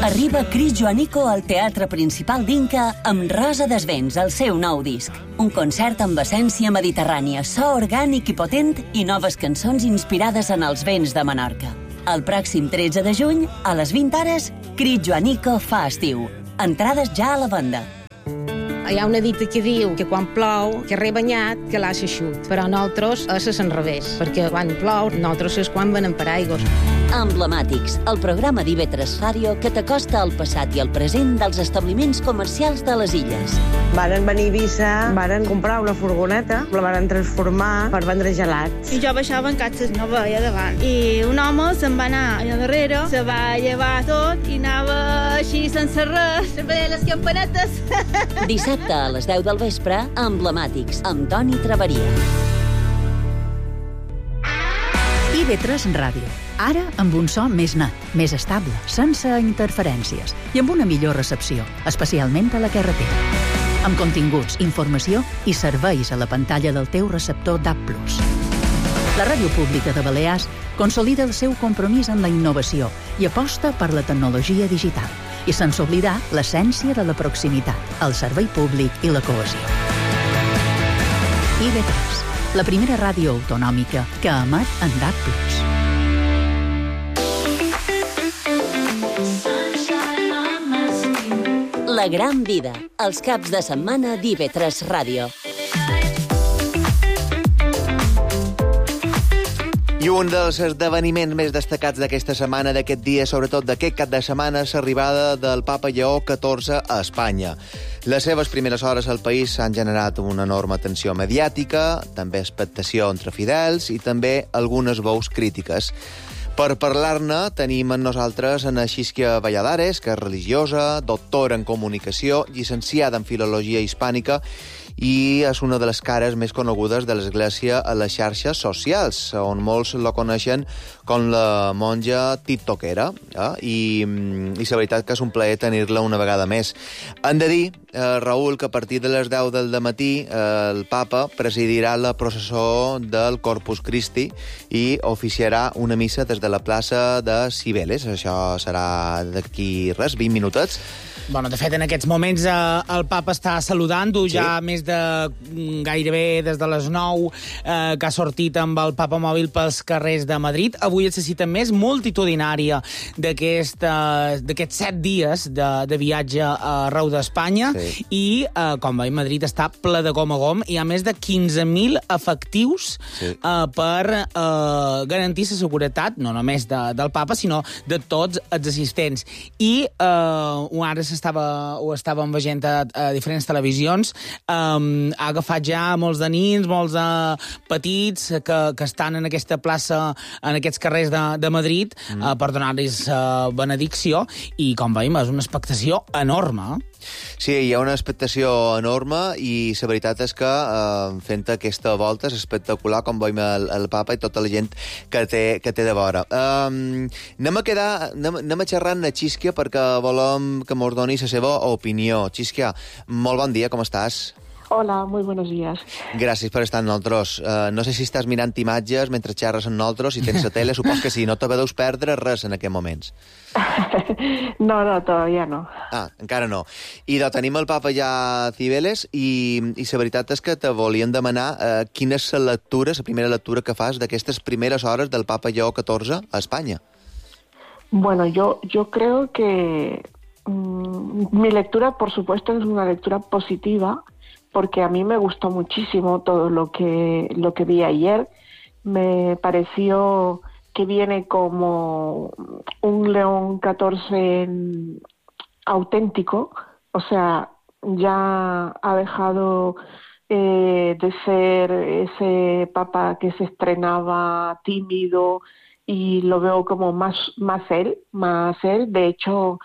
Arriba Cris Joanico al Teatre Principal d'Inca amb Rosa Desvens, el seu nou disc. Un concert amb essència mediterrània, so orgànic i potent i noves cançons inspirades en els vents de Menorca. El pròxim 13 de juny, a les 20 hores, Cris Joanico fa estiu. Entrades ja a la venda. Hi ha una dita que diu que quan plou, que rebanyat, que l'ha eixut. Però nosaltres és l'enrevés, perquè quan plou, nosaltres és quan venem per aigües. Emblemàtics, el programa d'IV3 Ràdio que t'acosta al passat i al present dels establiments comercials de les illes. Varen venir a Eivissa, varen comprar una furgoneta, la varen transformar per vendre gelats. I jo baixava en catxes, no veia davant. I un home se'n va anar allà darrere, se va llevar tot i anava així sense res, veia les campanetes. Dissabte a les 10 del vespre, Emblemàtics, amb Toni Traveria. IB3 Ràdio. Ara amb un so més net, més estable, sense interferències i amb una millor recepció, especialment a la carretera. Amb continguts, informació i serveis a la pantalla del teu receptor DAB+. La Ràdio Pública de Balears consolida el seu compromís en la innovació i aposta per la tecnologia digital, i sense oblidar l'essència de la proximitat, el servei públic i la cohesió. IB3, la primera ràdio autonòmica que emet en DAB+. La gran vida, els caps de setmana d'IV3 Ràdio. I un dels esdeveniments més destacats d'aquesta setmana, d'aquest dia, sobretot d'aquest cap de setmana, és l'arribada del papa Lleó XIV a Espanya. Les seves primeres hores al país s'han generat una enorme atenció mediàtica, també expectació entre fidels i també algunes veus crítiques. Per parlar-ne tenim amb nosaltres a Xisquia Valladares, que és religiosa, doctora en comunicació, llicenciada en filologia hispànica i és una de les cares més conegudes de l'Església a les xarxes socials, on molts la coneixen com la monja tiktokera, i la veritat que és un plaer tenir-la una vegada més. Hem de dir, Raül, que a partir de les 10 del matí el papa presidirà la processó del Corpus Christi i oficiarà una missa des de la plaça de Cibeles. Això serà d'aquí 20 minutets. Bueno, de fet, en aquests moments el papa està saludant-ho, sí. Ja més de gairebé des de les 9 que ha sortit amb el papa mòbil pels carrers de Madrid. Avui és la cita més multitudinària d'aquests 7 dies de viatge arreu d'Espanya, sí. I, com veiem, Madrid està ple de gom a gom. Hi ha més de 15.000 efectius, sí. Per garantir la seguretat, no només del papa, sinó de tots els assistents. I ara ho estàvem veient a diferents televisions, ha agafat ja molts de nins, molts petits que estan en aquesta plaça, en aquests carrers de Madrid, per donar-los benedicció, i com veiem és una expectació enorme. Sí, hi ha una expectació enorme i la veritat és que fent aquesta volta és espectacular, com veiem el papa i tota la gent que té de vora. Anem a xerrar amb la Xisquia perquè volem que mos doni la seva opinió. Xisquia, molt bon dia, com estàs? Hola, muy buenos días. Gràcies per estar amb nosaltres. No sé si estàs mirant imatges mentre xerres amb nosaltres, si tens la tele, supos que sí. No te deus perdre res en aquests moments. No, todavía no. Encara no. I tenim el papa ja a Cibeles i la veritat és que te volíem demanar quina és la primera lectura que fas d'aquestes primeres hores del papa Lleó XIV a Espanya. Bueno, yo creo que mi lectura, por supuesto, es una lectura positiva, porque a mí me gustó muchísimo todo lo que vi ayer. Me pareció que viene como un León XIV auténtico, o sea, ya ha dejado de ser ese papa que se estrenaba tímido y lo veo como más él. De hecho,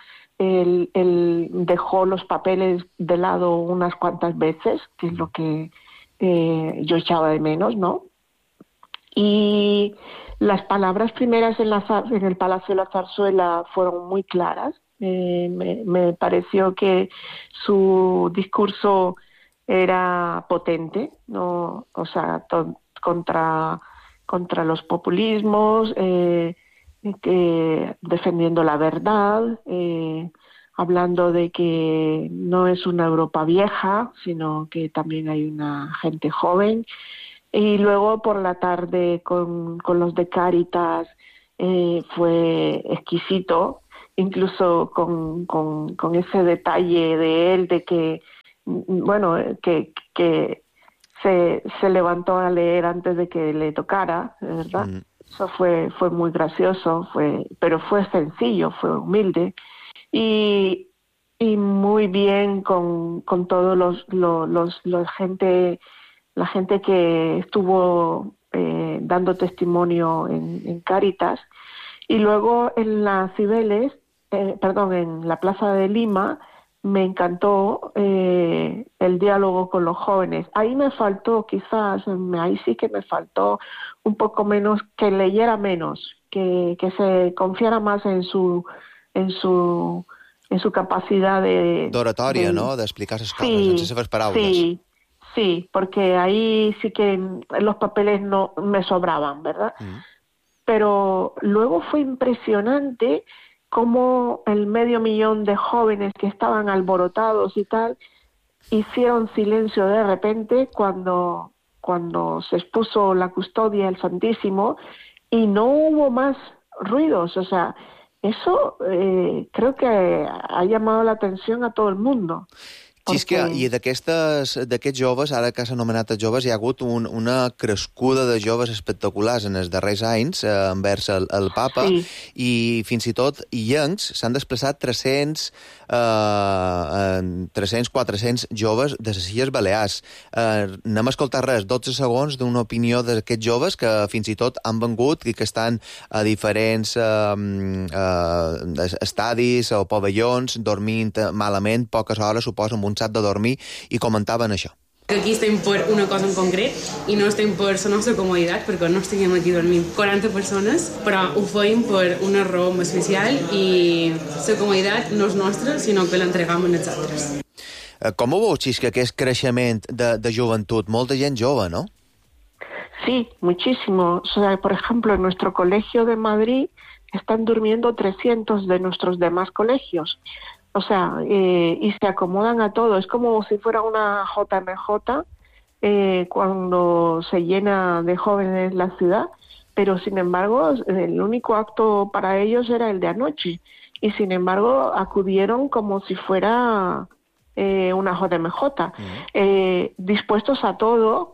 él dejó los papeles de lado unas cuantas veces, que es lo que yo echaba de menos, ¿no? Y las palabras primeras en el Palacio de la Zarzuela fueron muy claras. Me pareció que su discurso era potente, ¿no? O sea, contra los populismos, defendiendo la verdad, hablando de que no es una Europa vieja, sino que también hay una gente joven. Y luego por la tarde con los de Cáritas fue exquisito, incluso con ese detalle de él, de que, bueno, que se levantó a leer antes de que le tocara, ¿verdad? Eso fue muy gracioso, pero fue sencillo, fue humilde y muy bien con todos la gente que estuvo dando testimonio en Cáritas. Y luego en las Cibeles, en la Plaza de Lima, me encantó el diálogo con los jóvenes. Ahí me faltó ahí sí que me faltó un poco menos, que leyera menos, que se confiara más en su capacidad de oratoria, ¿no? D'explicar les coses sense seves paraules. Sí, porque ahí sí que los papeles no me sobraban, ¿verdad? Pero luego fue impresionante cómo el 500.000 de jóvenes que estaban alborotados y tal, hicieron silencio de repente cuando se expuso la custodia del Santísimo y no hubo más ruidos. O sea, eso creo que ha llamado la atención a todo el mundo. Xisca, i d'aquests joves, ara que has anomenat els joves, hi ha hagut una crescuda de joves espectaculars en els darrers anys envers el papa, i fins i tot illencs s'han desplaçat 300, 400 joves de les Illes Balears. N'hem escoltat 12 segons d'una opinió d'aquests joves que fins i tot han vengut i que estan a diferents estadis o pavellons, dormint malament, poques hores, suposo, amb un sac de dormir, i comentaven això. Que aquí estem per una cosa en concret i no estem per la nostra comoditat, perquè no estiguem aquí dormint 40 persones, però ho feim per una raó més especial i la comoditat no és nostra, sinó que l'entregam als altres. Com ho veus, Xisca, aquest creixement de joventut? Molta gent jove, ¿no? Sí, muchísimo. O sea, por ejemplo, en nuestro colegio de Madrid están durmiendo 300 de nuestros demás colegios. O sea, y se acomodan a todo. Es como si fuera una JMJ cuando se llena de jóvenes la ciudad, pero sin embargo el único acto para ellos era el de anoche. Y sin embargo acudieron como si fuera una JMJ, dispuestos a todo,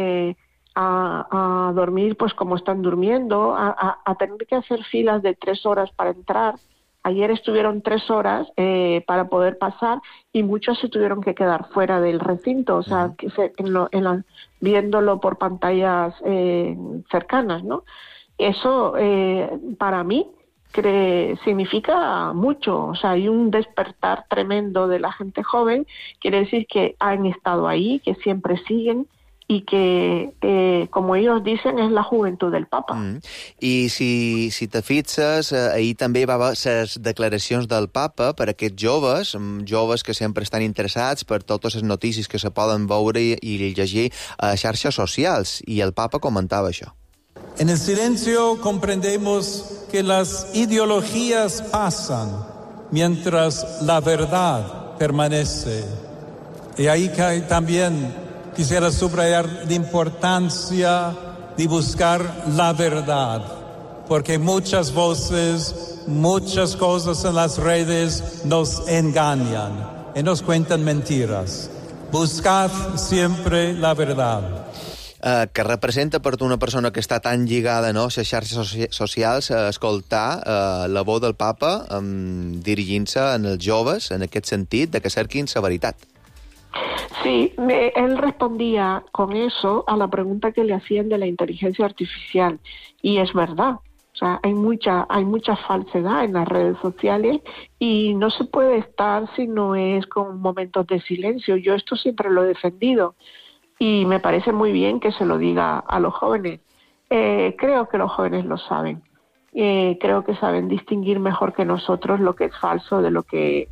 a dormir pues como están durmiendo, a tener que hacer filas de 3 horas para entrar. Ayer estuvieron 3 horas para poder pasar y muchos se tuvieron que quedar fuera del recinto, o sea, viéndolo por pantallas cercanas, ¿no? Eso para mí significa mucho, o sea, hay un despertar tremendo de la gente joven, quiere decir que han estado ahí, que siempre siguen, y que, como ellos dicen, és la juventud del papa. I si te fixes, ahir també va haver les declaracions del papa per a aquests joves que sempre estan interessats per totes les notícies que se poden veure i llegir a xarxes socials, i el papa comentava això. En el silencio comprendemos que las ideologías pasan mientras la verdad permanece. Y ahí también quisiera subrayar la importancia de buscar la verdad, porque muchas voces, muchas cosas en las redes nos engañan y nos cuentan mentiras. Buscad siempre la verdad. Que representa per tu una persona que està tan lligada, no, a les xarxes socials, escoltar la veu del papa dirigint-se als joves en aquest sentit de que cerquin la veritat? Sí, él respondía con eso a la pregunta que le hacían de la inteligencia artificial, y es verdad. O sea, hay mucha falsedad en las redes sociales y no se puede estar si no es con momentos de silencio. Yo esto siempre lo he defendido y me parece muy bien que se lo diga a los jóvenes. Creo que los jóvenes lo saben. Creo que saben distinguir mejor que nosotros lo que es falso de lo que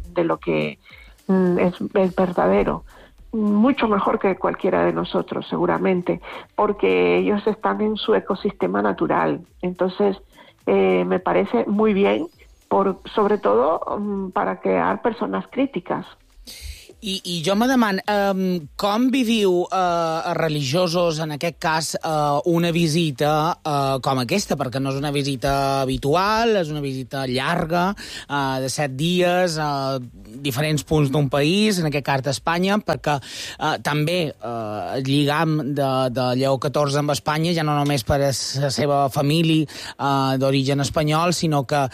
es verdadero. Mucho mejor que cualquiera de nosotros, seguramente, porque ellos están en su ecosistema natural. Entonces, me parece muy bien, sobre todo para crear personas críticas. I jo me demano, com viviu religiosos, en aquest cas, una visita com aquesta? Perquè no és una visita habitual, és una visita llarga, de 7 dies, a diferents punts d'un país, en aquest cas d'Espanya, perquè també el lligam de Lleó XIV amb Espanya, ja no només per la seva família d'origen espanyol, sinó que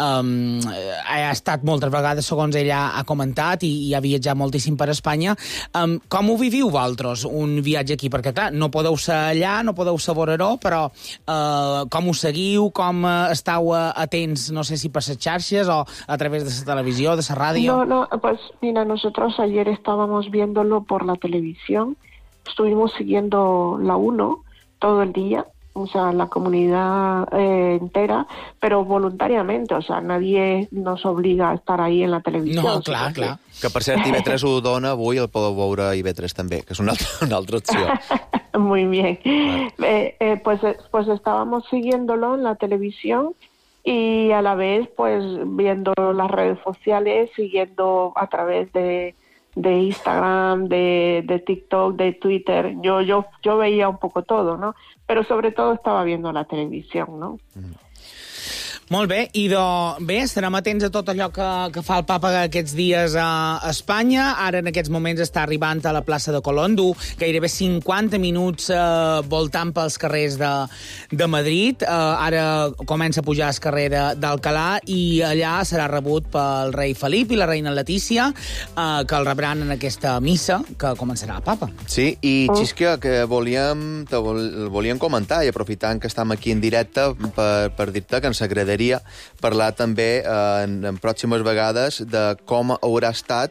ha estat moltes vegades, segons ella ha comentat, i ha viatjat moltíssim per Espanya. Com ho viviu vosaltres, un viatge aquí? Perquè, clar, no podeu ser allà, no podeu ser voreró, però com ho seguiu, com estàu atents, no sé si per les xarxes o a través de la televisió, de la ràdio? No, pues mira, nosotros ayer estábamos viéndolo por la televisión, estuvimos siguiendo la 1 todo el día, o sea, la comunidad entera, pero voluntariamente, o sea, nadie nos obliga a estar ahí en la televisió. No, clar. Que, per cert, IB3 ho dona avui, el podeu veure a IB3 també, que és una altra opció. Muy bien. Pues estábamos siguiéndolo en la televisión y a la vez, pues, viendo las redes sociales, siguiendo a través de Instagram, de TikTok, de Twitter. Yo veía un poco todo, ¿no? Pero sobre todo estaba viendo la televisión, ¿no? Molt bé, i bé, estarem atents a tot allò que fa el papa aquests dies a Espanya. Ara, en aquests moments, està arribant a la plaça de Colón, gairebé 50 minuts voltant pels carrers de Madrid. Ara comença a pujar al carrer d'Alcalà i allà serà rebut pel rei Felip i la reina Letícia, que el rebran en aquesta missa que començarà el papa. Sí, i Xisca, que volíem comentar, i aprofitant que estem aquí en directe, per dir-te que ens agradaria parlar també en pròximes vegades de com haurà estat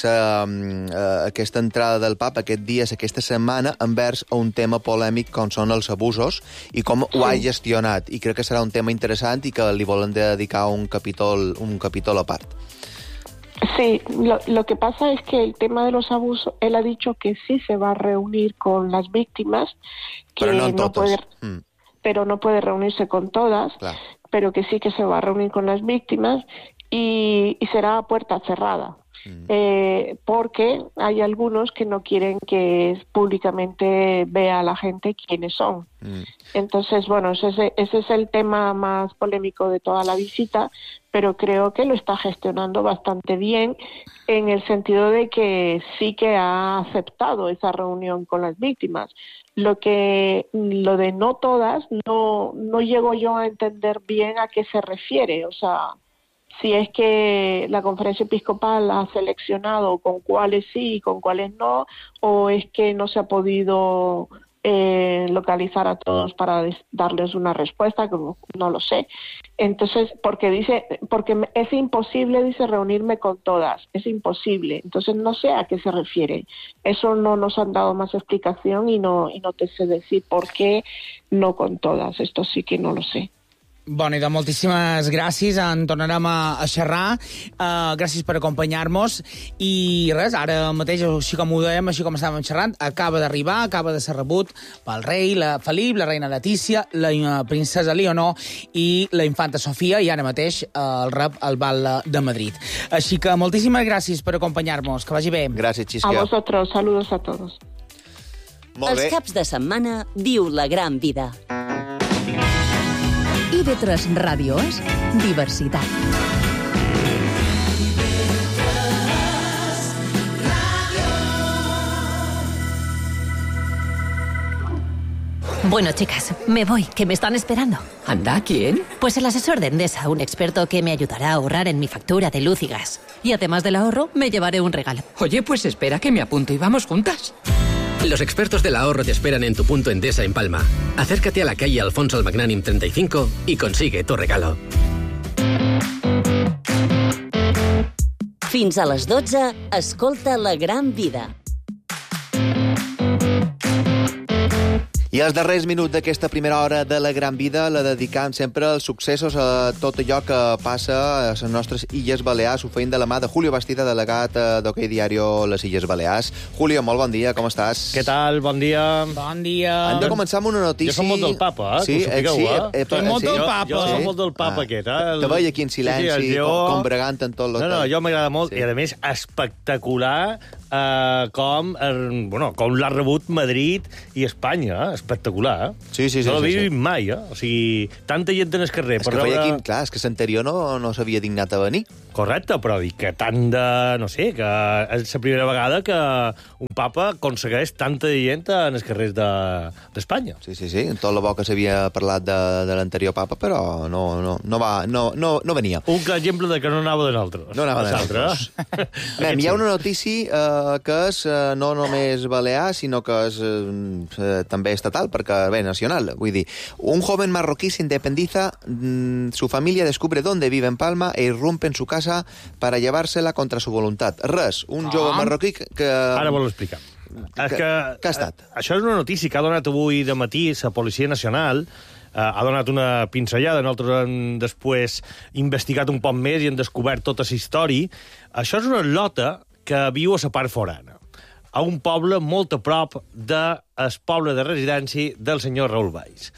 aquesta entrada del papa aquest dies, aquesta setmana, envers a un tema polèmic com són els abusos i com ho ha gestionat. I crec que serà un tema interessant i que li volen dedicar un capítol a part. Sí, lo que pasa es que el tema de los abusos, él ha dicho que sí se va a reunir con las víctimas, que pero no todas. Pero no puede reunirse con todas. Claro. Pero que sí que se va a reunir con las víctimas y será a puerta cerrada. Porque hay algunos que no quieren que públicamente vea a la gente quiénes son. Entonces, bueno, ese es el tema más polémico de toda la visita, pero creo que lo está gestionando bastante bien en el sentido de que sí que ha aceptado esa reunión con las víctimas. Lo de no todas, no llego yo a entender bien a qué se refiere. O sea, si es que la Conferencia Episcopal ha seleccionado con cuáles sí y con cuáles no, o es que no se ha podido localizar a todos para darles una respuesta, como no lo sé. Entonces, porque es imposible, dice, reunirme con todas, es imposible. Entonces no sé a qué se refiere. Eso no nos han dado más explicación y no te sé decir por qué no con todas. Esto sí que no lo sé. Bueno, i de moltíssimes gràcies, en tornarem a xerrar. Gràcies per acompanyar-nos. I res, ara mateix, així com ho dèiem, així com estàvem xerrant, acaba d'arribar, acaba de ser rebut pel rei Felip, la reina Letícia, la princesa Leonor i la infanta Sofia, i ara mateix el rep al Bal de Madrid. Així que moltíssimes gràcies per acompanyar-nos. Que vagi bé. Gràcies, Xisca. A vosotros, saludos a todos. Els caps de setmana viu la gran vida. IB3 Ràdio és diversitat. Bueno, chicas, me voy, que me están esperando. ¿Anda? ¿Quién? Pues el asesor de Endesa, un experto que me ayudará a ahorrar en mi factura de luz y gas. Y además del ahorro, me llevaré un regalo. Oye, pues espera que me apunto y vamos juntas. Los expertos del ahorro te esperan en tu punto Endesa en Palma. Acércate a la calle Alfonso el Magnánim 35 y consigue tu regalo. Fins a les 12, escolta La Gran Vida. I els darrers minuts d'aquesta primera hora de la Gran Vida la dedicam sempre als successos, a tot allò que passa a les nostres Illes Balears. Ho feim de la mà de Julio Bastida, delegat d'Hockey Diario Les Illes Balears. Julio, molt bon dia, com estàs? Què tal? Bon dia. Bon dia. Hem de començar amb una notícia... Jo som molt del papa, sí, que ho sapigueu, Tu molt del papa. Jo som molt del papa, aquest. Te veia aquí en silenci, com bregant en tot l'hotel. No, jo m'agrada molt, i a més, espectacular com l'ha rebut Madrid i Espanya, espectacular, Sí. No l'havia vist mai, O sigui, tanta gent en el carrer. És que feia aquí, clar, és que l'anterior no s'havia dignat a venir. Correcte, però dic que tant de... No sé, que és la primera vegada que un papa aconsegueix tanta gent en els carrers d'Espanya. Sí, tot el bo que s'havia parlat de l'anterior papa, però no venia. Un clar exemple de que no anava de nosaltres. No anava de nosaltres. Hi ha una notícia que és no només balear, sinó que és també estatal, perquè, nacional. Vull dir, un joven marroquí se independiza, su familia descubre dónde vive en Palma e irrumpe en su casa para llevársela contra su voluntad. Res, un jove marroquí que... Ara vol explicar. Que ha estat? Això és una notícia que ha donat avui de matí la Policia Nacional. Ha donat una pinzellada, nosaltres hem després investigat un poc més i hem descobert tota la història. Això és una lota que viu a la part forana, a un poble molt a prop del poble de residència del senyor Raül Valls.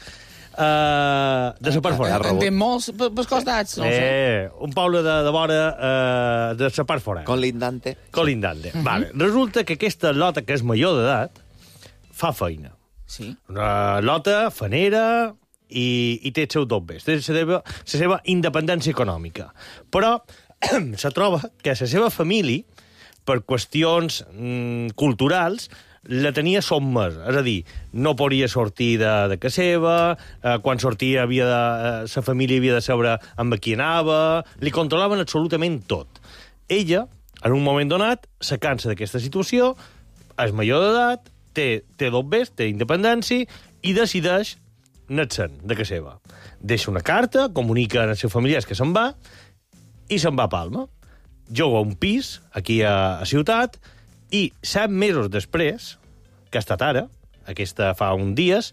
De la part forana. Té molts pels costats, no ho sé. Un poble de vora de la part forana. Colindante. Vale. Resulta que aquesta lota, que és major d'edat, fa feina. Sí. Una lota fanera i té els seus dobbers, té la seva independència econòmica. Però se troba que la seva família, per qüestions culturals, la tenia sotmesa. És a dir, no podia sortir de casa seva, quan sortia la família havia de saber amb qui anava, li controlaven absolutament tot. Ella, en un moment donat, se cansa d'aquesta situació, és major d'edat, té dobbers, té independència, i decideix anar-se'n de casa seva. Deixa una carta, comunica als seus familiars que se'n va, i se'n va a Palma. Joga un pis, aquí a ciutat, i 7 mesos després, que ha estat ara, aquesta fa uns dies,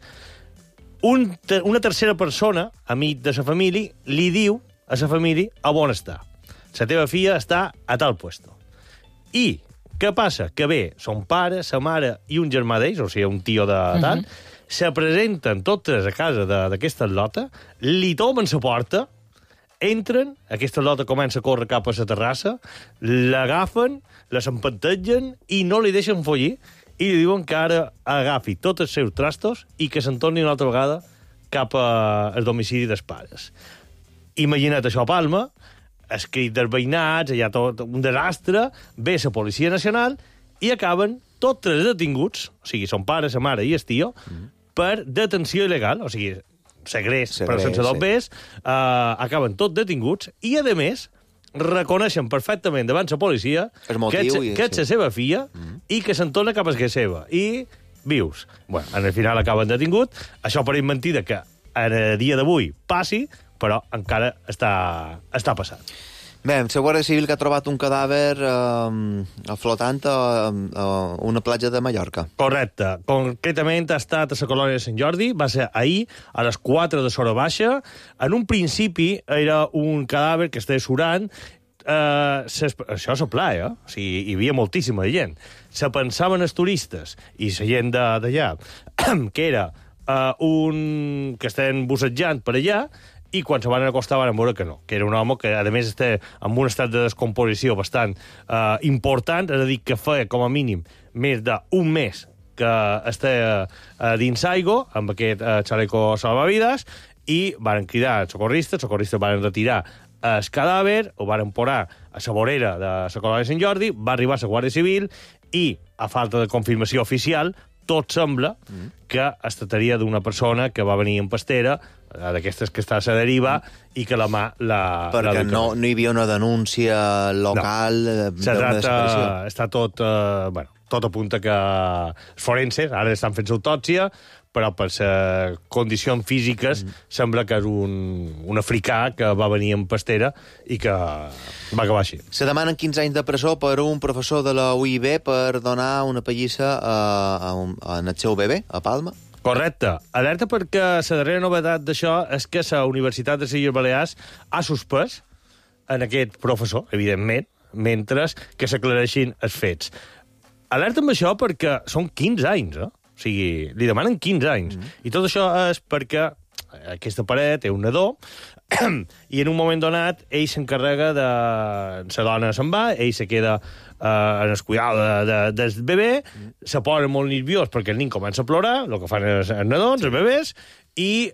una tercera persona, amic de la família, li diu a la família a on està. La teva filla està a tal puesto. I què passa? Que ve son pare, sa mare i un germà d'ells, o sigui, un tio de tal, se presenten totes a casa d'aquesta lota, li tomen la porta, entren, aquesta lota comença a córrer cap a la terrassa, l'agafen, la s'empantegen i no li deixen follir, i li diuen que ara agafi tots els seus trastos i que se'n torni una altra vegada cap al domicili dels pares. Imagina't això a Palma, escrit dels veïnats, hi ha tot un desastre, ve la Policia Nacional i acaben tots 3 detinguts, o sigui, son pare, sa mare i el tio, per detenció il·legal, o sigui, segrest però sense dobbers, acaben tots detinguts i, a més, reconeixen perfectament davant la policia que és la seva filla i que se'n torna cap a la seva. I vius. Bueno, al final acaben detingut. Això pareix mentida que a dia d'avui passi, però encara està passant. Bé, la Guàrdia Civil que ha trobat un cadàver flotant a una platja de Mallorca. Correcte. Concretament ha estat a la colònia de Sant Jordi, va ser ahir, a les 4 de l'hora baixa. En un principi era un cadàver que estava surant. Això és a playa, o sigui, hi havia moltíssima gent. Se pensaven els turistes i la gent d'allà que era un que estaven bussejant per allà, i quan se van acostar van veure que no, que era un home que, a més, està en un estat de descomposició bastant important, és a dir, que feia com a mínim més d'un mes que està dins aigua, amb aquest xaleco salvavides, i van cridar els socorristes van retirar el cadàver, ho van posar a la vorera de la colònia de Sant Jordi, va arribar la Guàrdia Civil i, a falta de confirmació oficial, tot sembla que es tractaria d'una persona que va venir en pastera, d'aquestes que està a la deriva, i que la mà perquè no hi havia una denúncia local d'una desaparició. Està tot... tot apunta que els forenses ara estan fent l'autòpsia, però per les condicions físiques sembla que és un africà que va venir en pastera i que va acabar així. Se demanen 15 anys de presó per un professor de la UIB per donar una pallissa en el seu bebè, a Palma. Correcte. Alerta perquè la darrera novetat d'això és que la Universitat de les Illes Balears ha suspès en aquest professor, evidentment, mentre que s'aclareixin els fets. Alerta amb això perquè són 15 anys, O sigui, li demanen 15 anys. I tot això és perquè aquesta paret té un nadó i en un moment donat ell s'encarrega de... La dona se'n va, ell se queda en el cuidado del bebè, se posa molt nerviós perquè el nen comença a plorar, el que fan els nadons, els bebès, i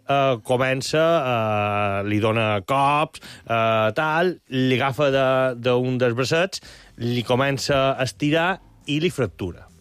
li dona cops, tal, li agafa d'un dels braçets, li comença a estirar i li fractura.